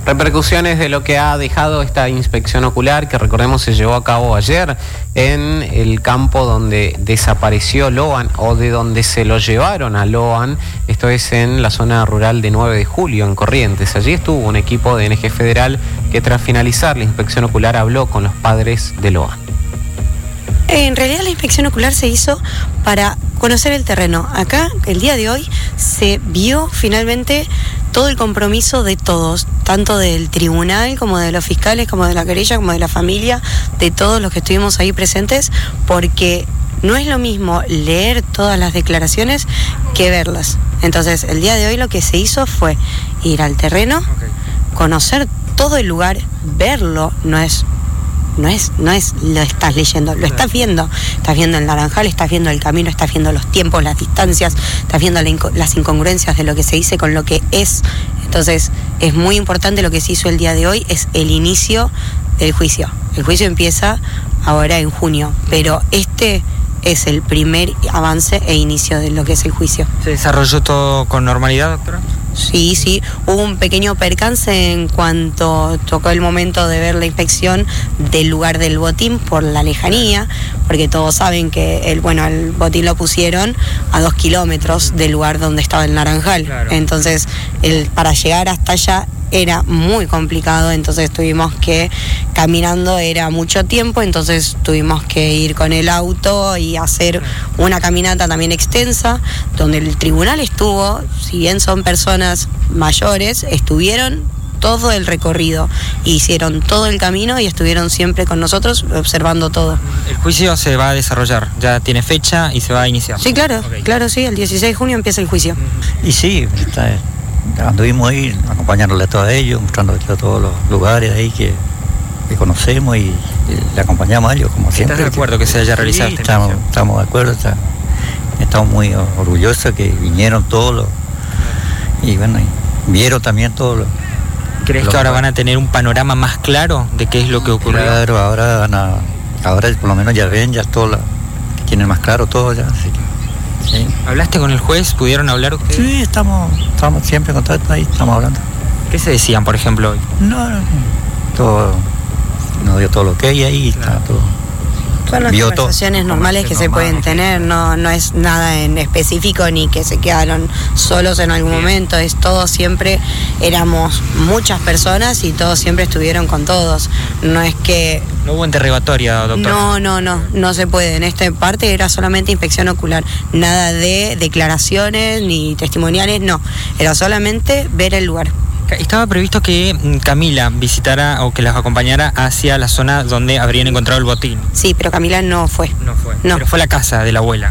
Repercusiones de lo que ha dejado esta inspección ocular, que recordemos se llevó a cabo ayer en el campo donde desapareció Loan, o de donde se lo llevaron a Loan. Esto es en la zona rural de 9 de julio, en Corrientes. Allí estuvo un equipo de ONG Federal que tras finalizar la inspección ocular habló con los padres de Loan. En realidad la inspección ocular se hizo para conocer el terreno. Acá, el día de hoy, se vio finalmente todo el compromiso de todos, tanto del tribunal como de los fiscales, como de la querella, como de la familia, de todos los que estuvimos ahí presentes, porque no es lo mismo leer todas las declaraciones que verlas. Entonces, el día de hoy lo que se hizo fue ir al terreno, conocer todo el lugar, verlo, no es lo estás leyendo, lo estás viendo el naranjal, estás viendo el camino, estás viendo los tiempos, las distancias, estás viendo las incongruencias de lo que se dice con lo que es. Entonces es muy importante lo que se hizo el día de hoy, es el inicio del juicio. El juicio empieza ahora en junio, pero este es el primer avance e inicio de lo que es el juicio. ¿Se desarrolló todo con normalidad, doctora? Sí, hubo un pequeño percance en cuanto tocó el momento de ver la inspección del lugar del botín por la lejanía, porque todos saben que el botín lo pusieron a 2 kilómetros del lugar donde estaba el naranjal. Claro. Entonces, para llegar hasta allá era muy complicado, entonces tuvimos que, caminando era mucho tiempo, entonces tuvimos que ir con el auto y hacer una caminata también extensa, donde el tribunal estuvo, si bien son personas mayores, estuvieron todo el recorrido, hicieron todo el camino y estuvieron siempre con nosotros observando todo. ¿El juicio se va a desarrollar? ¿Ya tiene fecha y se va a iniciar? Sí, claro, okay. Claro, sí, el 16 de junio empieza el juicio. Y sí, anduvimos ahí acompañándole a todos ellos, mostrándoles a todos los lugares ahí que conocemos y le acompañamos a ellos como siempre. ¿Estás de acuerdo que se haya realizado? Sí, estamos de acuerdo, estamos muy orgullosos que vinieron todos y vieron también todos los... ¿Crees que ahora van a tener un panorama más claro de qué es lo que ocurrió? Claro, ahora por lo menos ya ven, ya todos tienen más claro todo ya, así que... Sí. ¿Hablaste con el juez? ¿Pudieron hablar ustedes? Sí, estamos siempre en contacto ahí, estamos hablando. ¿Qué se decían, por ejemplo, hoy? Todo, nos dio todo lo que hay ahí, claro. Está todo. Son las conversaciones normales que se pueden tener, no es nada en específico ni que se quedaron solos en algún momento, es todo siempre, éramos muchas personas y todos siempre estuvieron con todos, no es que... ¿No hubo interrogatoria, doctor? No se puede, en esta parte era solamente inspección ocular, nada de declaraciones ni testimoniales, no, era solamente ver el lugar. Estaba previsto que Camila visitara o que las acompañara hacia la zona donde habrían encontrado el botín. Sí, pero Camila no fue. No fue. No. Pero fue a la casa de la abuela.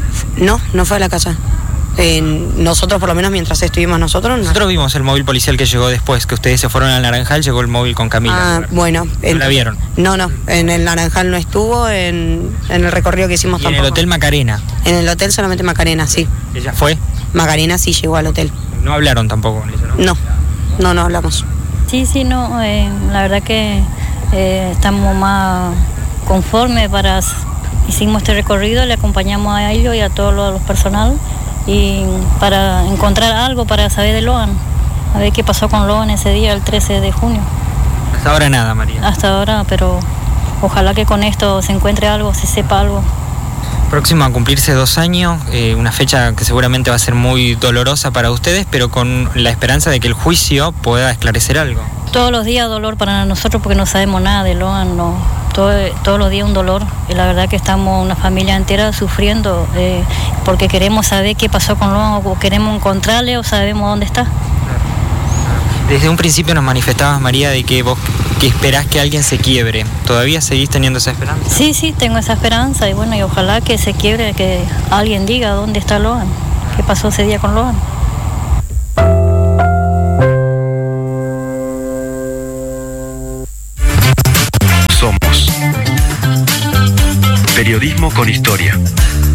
No fue a la casa. Nosotros, por lo menos mientras estuvimos nosotros... No. Nosotros vimos el móvil policial que llegó después, que ustedes se fueron al Naranjal, llegó el móvil con Camila. Bueno. ¿No la vieron? No, en el Naranjal no estuvo, en el recorrido que hicimos tampoco. ¿En el hotel Macarena? En el hotel solamente Macarena, sí. ¿Ella fue? Macarena sí llegó al hotel. ¿No hablaron tampoco con ella, no? No hablamos. Sí, la verdad que estamos más conformes hicimos este recorrido, le acompañamos a ellos y a todos los personal y para encontrar algo, para saber de Loan, a ver qué pasó con Loan ese día, el 13 de junio. Hasta ahora nada, María. Hasta ahora, pero ojalá que con esto se encuentre algo, se sepa algo. Próximo a cumplirse 2 años, una fecha que seguramente va a ser muy dolorosa para ustedes, pero con la esperanza de que el juicio pueda esclarecer algo. Todos los días dolor para nosotros porque no sabemos nada de Loan, todos los días un dolor, y la verdad que estamos una familia entera sufriendo porque queremos saber qué pasó con Loan, o queremos encontrarle o sabemos dónde está. Desde un principio nos manifestabas, María, de que vos que esperás que alguien se quiebre. ¿Todavía seguís teniendo esa esperanza? Sí, tengo esa esperanza y y ojalá que se quiebre, que alguien diga dónde está Loan, qué pasó ese día con Loan. Somos Periodismo con Historia.